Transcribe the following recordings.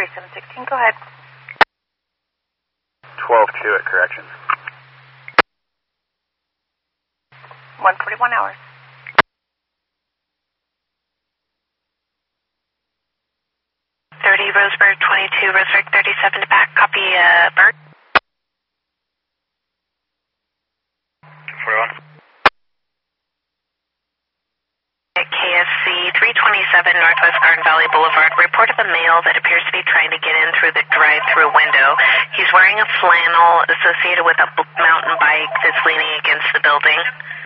3716, go ahead. 12-2 at corrections. 141 hours. 30 Roseburg, 22 Roseburg, 37 to back. Copy, Bert. 41. At KFC 327 Northwest Garden Valley Boulevard, report of a male that appears to be trying to get in through the drive-through window. He's wearing a flannel associated with a mountain bike that's leaning against the building.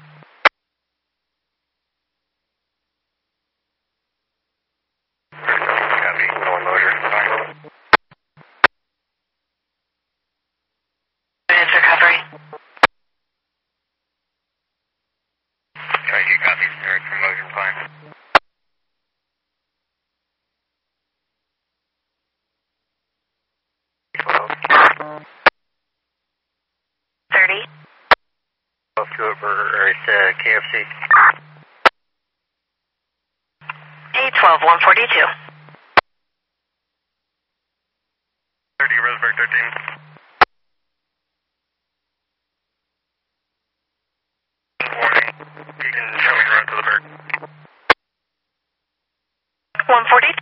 Copy. No motor. Fine. It's recovery. Try to get copies direct from motion. Fine. 30. 12-2 at Burger, or it's KFC. A12, 142. 30 Roseburg, 13. Warning. You can show me around to the bird. 142.